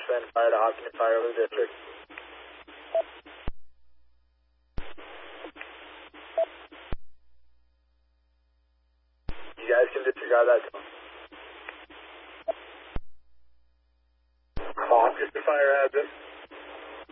send fire to occupant fire over the district. You guys can disregard that tone. Occupant fire has it.